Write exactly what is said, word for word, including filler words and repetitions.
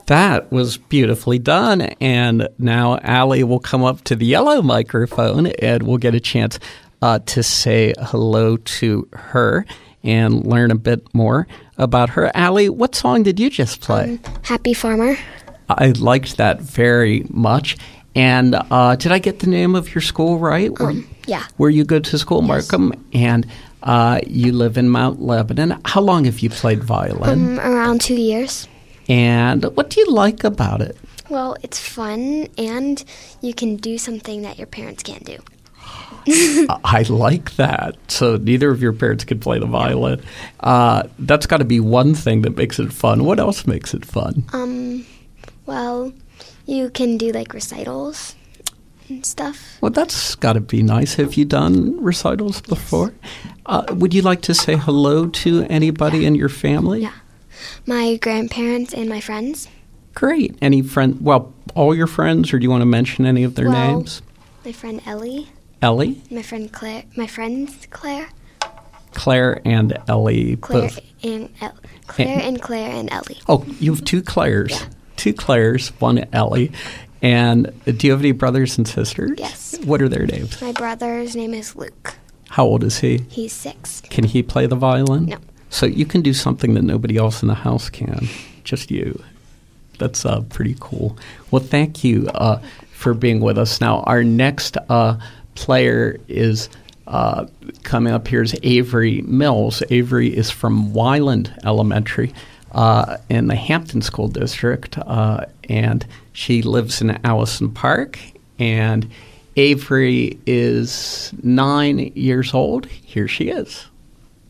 That was beautifully done. And now Allie will come up to the yellow microphone and we'll get a chance uh, to say hello to her and learn a bit more about her. Allie, what song did you just play? Um, Happy Farmer. I liked that very much. And uh, did I get the name of your school right? Where, Um, yeah. Where you go to school, Yes. Markham? And uh, you live in Mount Lebanon. How long have you played violin? Um, around two years. And what do you like about it? Well, it's fun, and you can do something that your parents can't do. I like that. So neither of your parents can play the violin. Uh, that's got to be one thing that makes it fun. What else makes it fun? Um, well, you can do like recitals and stuff. Well, that's got to be nice. Have you done recitals before? Uh, would you like to say hello to anybody in your family? Yeah. My grandparents and my friends. Great. Any friend? Well, all your friends, or do you want to mention any of their Well, names? My friend Ellie. Ellie, My friend Claire. My friends Claire. Claire, and Ellie. Claire both. and El- Claire and Claire and Ellie. Oh, you have two Claires. Yeah. Two Claires, one Ellie. And do you have any brothers and sisters? Yes. What are their names? My brother's name is Luke. How old is he? He's six. Can he play the violin? No. So you can do something that nobody else in the house can, just you. That's uh, pretty cool. Well, thank you uh, for being with us. Now, our next uh, player is uh, coming up here is Avery Mills. Avery is from Wyland Elementary uh, in the Hampton School District, uh, and she lives in Allison Park. And Avery is nine years old. Here she is.